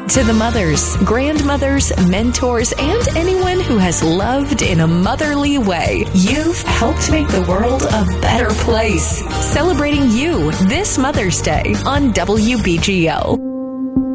To the mothers, grandmothers, mentors, and anyone who has loved in a motherly way, you've helped make the world a better place. Celebrating you this Mother's Day on WBGL.